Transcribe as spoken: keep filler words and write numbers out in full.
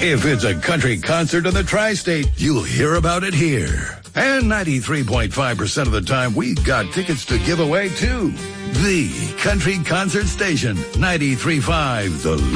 If it's a country concert in the tri-state, you'll hear about it here. And ninety-three point five percent of the time, we got tickets to give away, too. The Country Concert Station, ninety-three point five, The